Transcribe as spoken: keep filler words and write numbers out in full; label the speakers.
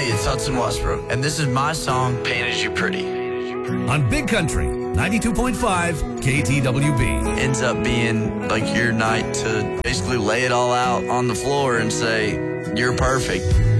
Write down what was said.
Speaker 1: Hey, it's Hudson Westbrook, and this is my song, Painted You Pretty.
Speaker 2: On Big Country, ninety-two point five K T W B.
Speaker 1: Ends up being like your night to basically lay it all out on the floor and say, you're perfect.